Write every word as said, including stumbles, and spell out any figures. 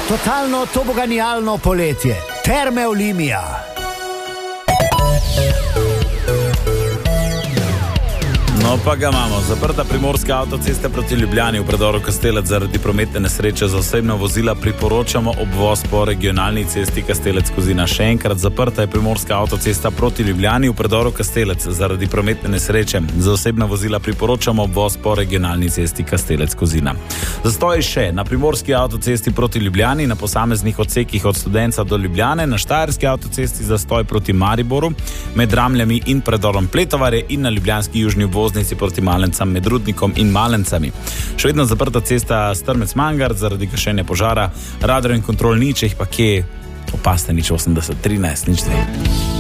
totalno toboganijalno poletje. Terme Olimia. No pa ga imamo. Zaprta primorska avtocesta proti Ljubljani v predoru Kastelec zaradi prometne nesreče za osebna vozila priporočamo obvoz po regionalni cesti Kastelec-Kozina. Še enkrat, zaprta je primorska avtocesta proti Ljubljani v predoru Kastelec zaradi prometne nesreče za osebna vozila priporočamo obvoz po regionalni cesti Kastelec-Kozina. Zastoj še na primorski avtocesti proti Ljubljani na posameznih odsekih od Studenca do Ljubljane, na štajerski avtocesti zastoj proti Mariboru med Ramljami in predorom Pletovarje in na ljubljanski južni obvoz proti Malencam med Rudnikom in Malencami. Še vedno zaprta cesta Strmec-Mangart zaradi gašenja požara. Radar in kontrol nič, jih pa kje opaste nič osemdeset trinajst nič dve.